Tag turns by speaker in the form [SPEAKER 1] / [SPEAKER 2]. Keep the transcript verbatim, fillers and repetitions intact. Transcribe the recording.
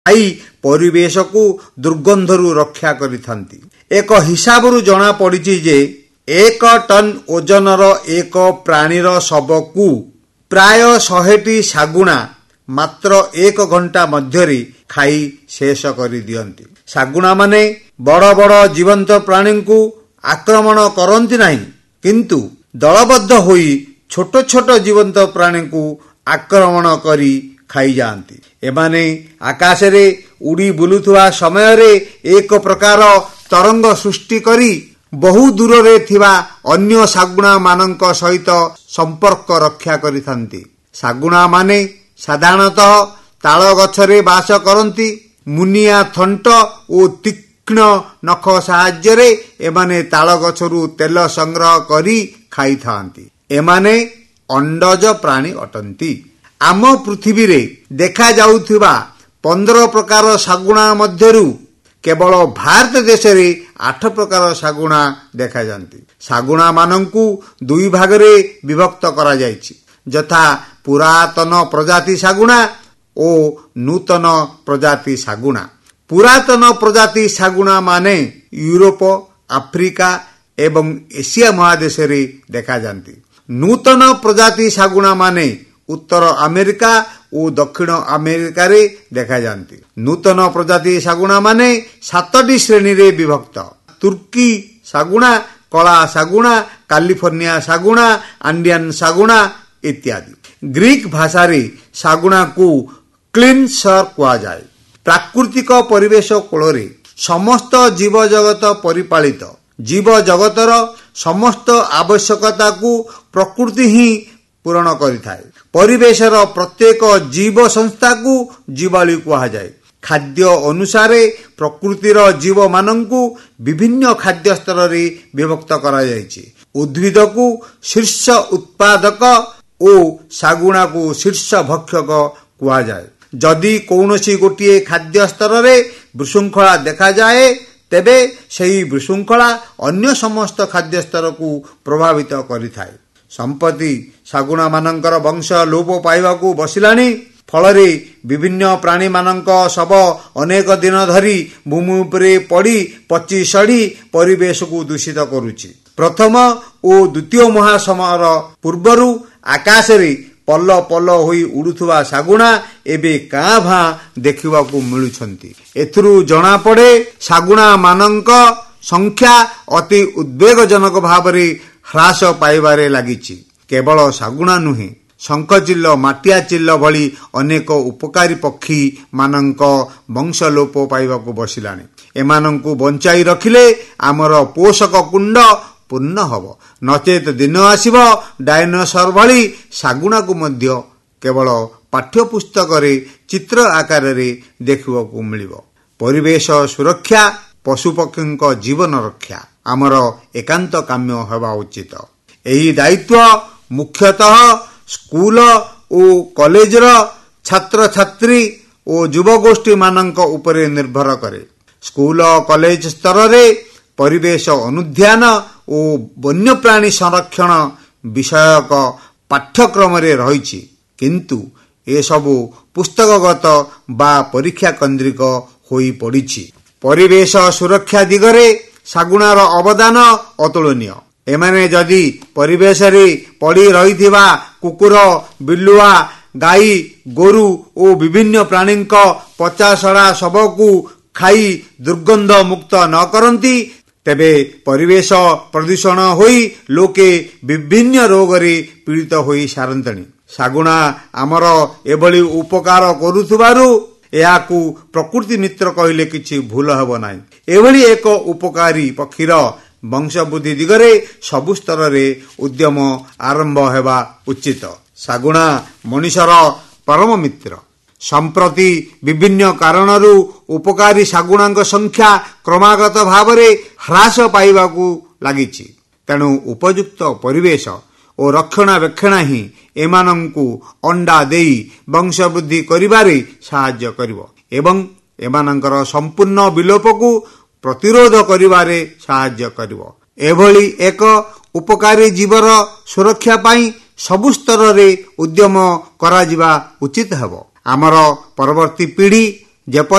[SPEAKER 1] ଖାଇ ପରିବେଶକୁ ଦୁର୍ଗନ୍ଧରୁ ରକ୍ଷା କରିଥାନ୍ତି। ଏକ ହିସାବରୁ ଜଣା ପଡ଼ିଛି ଯେ ଏକ ଟନ୍ ଓଜନର ଏକ ପ୍ରାଣୀର ଶବକୁ ପ୍ରାୟ ଶହେଟି ଶାଗୁଣା ମାତ୍ର ଏକ ଘଣ୍ଟା ମଧ୍ୟରେ ଖାଇ ଶେଷ କରିଦିଅନ୍ତି। ଶାଗୁଣାମାନେ ବଡ଼ ବଡ଼ ଜୀବନ୍ତ ପ୍ରାଣୀଙ୍କୁ ଆକ୍ରମଣ କରନ୍ତି ନାହିଁ, କିନ୍ତୁ ଦଳବଦ୍ଧ ହୋଇ ଛୋଟ ଛୋଟ ଜୀବନ୍ତ ପ୍ରାଣୀଙ୍କୁ ଆକ୍ରମଣ କରି ଖାଇଯାଆନ୍ତି। ଏମାନେ ଆକାଶରେ ଉଡ଼ି ବୁଲୁଥିବା ସମୟରେ ଏକ ପ୍ରକାର ତରଙ୍ଗ ସୃଷ୍ଟି କରି ବହୁ ଦୂରରେ ଥିବା ଅନ୍ୟ ଶାଗୁଣାମାନଙ୍କ ସହିତ ସମ୍ପର୍କ ରକ୍ଷା କରିଥାନ୍ତି। ଶାଗୁଣାମାନେ ସାଧାରଣତଃ ତାଳ ଗଛରେ ବାସ କରନ୍ତି। ମୁନିଆ ଥଣ୍ଟ ଓ ତୀକ୍ଷ୍ଣ ନଖ ସାହାଯ୍ୟରେ ଏମାନେ ତାଳ ଗଛରୁ ତେଲ ସଂଗ୍ରହ କରି ଖାଇଥାନ୍ତି। ଏମାନେ ଅଣ୍ଡଜ ପ୍ରାଣୀ ଅଟନ୍ତି। ଆମ ପୃଥିବୀରେ ଦେଖାଯାଉଥିବା ପନ୍ଦର ପ୍ରକାର ଶାଗୁଣା ମଧ୍ୟରୁ କେବଳ ଭାରତ ଦେଶରେ ଆଠ ପ୍ରକାର ଶାଗୁଣା ଦେଖାଯାନ୍ତି। ଶାଗୁଣା ମାନଙ୍କୁ ଦୁଇ ଭାଗରେ ବିଭକ୍ତ କରାଯାଇଛି, ଯଥା ପୁରାତନ ପ୍ରଜାତି ଶାଗୁଣା ଓ ନୂତନ ପ୍ରଜାତି ଶାଗୁଣା। ପୁରାତନ ପ୍ରଜାତି ଶାଗୁଣା ମାନେ ୟୁରୋପ, ଆଫ୍ରିକା ଏବଂ ଏସିଆ ମହାଦେଶରେ ଦେଖାଯାନ୍ତି। ନୂତନ ପ୍ରଜାତି ଶାଗୁଣା ମାନେ ଉତ୍ତର ଆମେରିକା ଓ ଦକ୍ଷିଣ ଆମେରିକାରେ ଦେଖାଯାନ୍ତି। ନୂତନ ପ୍ରଜାତି ଶାଗୁଣା ମାନେ ସାତଟି ଶ୍ରେଣୀରେ ବିଭକ୍ତ: ତୁର୍କୀ ଶାଗୁଣା, କଳା ଶାଗୁଣା, କାଲିଫର୍ଣ୍ଣିଆ ଶାଗୁଣା, ଆଣ୍ଡିଆନ ଶାଗୁଣା ଇତ୍ୟାଦି। ଗ୍ରୀକ ଭାଷାରେ ଶାଗୁଣାକୁ କ୍ଲିନ୍ସର କୁହାଯାଏ। ପ୍ରାକୃତିକ ପରିବେଶ କୂଳରେ ସମସ୍ତ ଜୀବଜଗତ ପରିପାଳିତ। ଜୀବଜଗତର ସମସ୍ତ ଆବଶ୍ୟକତାକୁ ପ୍ରକୃତି ହିଁ ପୂରଣ କରିଥାଏ। ପରିବେଶର ପ୍ରତ୍ୟେକ ଜୀବ ସଂସ୍ଥାକୁ ଜୀବାଣୁ କୁହାଯାଏ। ଖାଦ୍ୟ ଅନୁସାରେ ପ୍ରକୃତିର ଜୀବମାନଙ୍କୁ ବିଭିନ୍ନ ଖାଦ୍ୟ ସ୍ତରରେ ବିଭକ୍ତ କରାଯାଇଛି। ଉଦ୍ଭିଦକୁ ଶୀର୍ଷ ଉତ୍ପାଦକ ଓ ଶାଗୁଣାକୁ ଶୀର୍ଷ ଭକ୍ଷକ କୁହାଯାଏ। ଯଦି କୌଣସି ଗୋଟିଏ ଖାଦ୍ୟ ସ୍ତରରେ ବିଶୃଙ୍ଖଳା ଦେଖାଯାଏ, ତେବେ ସେହି ବିଶୃଙ୍ଖଳା ଅନ୍ୟ ସମସ୍ତ ଖାଦ୍ୟ ସ୍ତରକୁ ପ୍ରଭାବିତ କରିଥାଏ। ସମ୍ପ୍ରତି ଶାଗୁଣାମାନଙ୍କର ବଂଶ ଲୋପ ପାଇବାକୁ ବସିଲାଣି। ଫଳରେ ବିଭିନ୍ନ ପ୍ରାଣୀମାନଙ୍କ ଶବ ଅନେକ ଦିନ ଧରି ଭୂମି ଉପରେ ପଡ଼ି ପଚି ସଢ଼ି ପରିବେଶକୁ ଦୂଷିତ କରୁଛି। ପ୍ରଥମ ଓ ଦ୍ୱିତୀୟ ମହାସମର ପୂର୍ବରୁ ଆକାଶରେ ପଲ ପଲ ହୋଇ ଉଡୁଥିବା ଶାଗୁଣା ଏବେ କାଁ ଭାଁ ଦେଖିବାକୁ ମିଳୁଛନ୍ତି। ଏଥିରୁ ଜଣାପଡ଼େ ଶାଗୁଣା ମାନଙ୍କ ସଂଖ୍ୟା ଅତି ଉଦ୍ବେଗଜନକ ଭାବରେ ହ୍ରାସ ପାଇବାରେ ଲାଗିଛି। କେବଳ ଶାଗୁଣା ନୁହେଁ, ଶଙ୍ଖଚିଲ, ମାଟିଆ ଚିଲ ଭଳି ଅନେକ ଉପକାରୀ ପକ୍ଷୀ ମାନଙ୍କ ବଂଶ ଲୋପ ପାଇବାକୁ ବସିଲାଣି। ଏମାନଙ୍କୁ ବଞ୍ଚାଇ ରଖିଲେ ଆମର ପୋଷକ କୁଣ୍ଡ ପୂର୍ଣ୍ଣ ହେବ। ନଚେତ ଦିନ ଆସିବ ଡାଇନୋସର ଭଳି ଶାଗୁଣାକୁ ମଧ୍ୟ କେବଳ ପାଠ୍ୟପୁସ୍ତକରେ ଚିତ୍ର ଆକାରରେ ଦେଖିବାକୁ ମିଳିବ। ପରିବେଶ ସୁରକ୍ଷା, ପଶୁପକ୍ଷୀଙ୍କ ଜୀବନ ରକ୍ଷା ଆମର ଏକାନ୍ତ କାମ୍ୟ ହେବା ଉଚିତ। ଏହି ଦାୟିତ୍ୱ ମୁଖ୍ୟତଃ ସ୍କୁଲ ଓ କଲେଜର ଛାତ୍ରଛାତ୍ରୀ ଓ ଯୁବଗୋଷ୍ଠୀ ମାନଙ୍କ ଉପରେ ନିର୍ଭର କରେ। ସ୍କୁଲ କଲେଜ ସ୍ତରରେ ପରିବେଶ ଅନୁଧ୍ୟାନ ଓ ବନ୍ୟପ୍ରାଣୀ ସଂରକ୍ଷଣ ବିଷୟକ ପାଠ୍ୟକ୍ରମରେ ରହିଛି, କିନ୍ତୁ ଏସବୁ ପୁସ୍ତକଗତ ବା ପରୀକ୍ଷା କେନ୍ଦ୍ରିକ ହୋଇ ପଡ଼ିଛି। ପରିବେଶ ସୁରକ୍ଷା ଦିଗରେ ଶାଗୁଣାର ଅବଦାନ ଅତୁଳନୀୟ। ଏମାନେ ଯଦି ପରିବେଶରେ ପଡ଼ି ରହିଥିବା କୁକୁର, ବିଲୁଆ, ଗାଈ, ଗୋରୁ ଓ ବିଭିନ୍ନ ପ୍ରାଣୀଙ୍କ ପଚାସଢ଼ା ଶବକୁ ଖାଇ ଦୁର୍ଗନ୍ଧ ମୁକ୍ତ ନ କରନ୍ତି, ତେବେ ପରିବେଶ ପ୍ରଦୂଷଣ ହୋଇ ଲୋକେ ବିଭିନ୍ନ ରୋଗରେ ପୀଡ଼ିତ ହୋଇ ସାରନ୍ତେଣି। ଶାଗୁଣା ଆମର ଏଭଳି ଉପକାର କରୁଥିବାରୁ ଏହାକୁ ପ୍ରକୃତି ମିତ୍ର କହିଲେ କିଛି ଭୁଲ ହେବ ନାହିଁ। ଏଭଳି ଏକ ଉପକାରୀ ପକ୍ଷୀର ବଂଶବୃଦ୍ଧି ଦିଗରେ ସବୁ ସ୍ତରରେ ଉଦ୍ୟମ ଆରମ୍ଭ ହେବା ଉଚିତ। ଶାଗୁଣା ମଣିଷର ପରମ ମିତ୍ର। ସମ୍ପ୍ରତି ବିଭିନ୍ନ କାରଣରୁ ଉପକାରୀ ଶାଗୁଣାଙ୍କ ସଂଖ୍ୟା କ୍ରମାଗତ ଭାବରେ ହ୍ରାସ ପାଇବାକୁ ଲାଗିଛି। ତେଣୁ ଉପଯୁକ୍ତ ପରିବେଶ ଓ ରକ୍ଷଣାବେକ୍ଷଣ ହିଁ ଏମାନଙ୍କୁ ଅଣ୍ଡା ଦେଇ ବଂଶବୃଦ୍ଧି କରିବାରେ ସାହାଯ୍ୟ କରିବ ଏବଂ ଏମାନଙ୍କର ସମ୍ପୂର୍ଣ୍ଣ ବିଲୋପକୁ ପ୍ରତିରୋଧ କରିବାରେ ସାହାଯ୍ୟ କରିବ। ଏଭଳି ଏକ ଉପକାରୀ ଜୀବର ସୁରକ୍ଷା ପାଇଁ ସବୁ ସ୍ତରରେ ଉଦ୍ୟମ କରାଯିବା ଉଚିତ ହେବ। ଆମର ପରବର୍ତ୍ତୀ ପିଢ଼ି ଯେପରି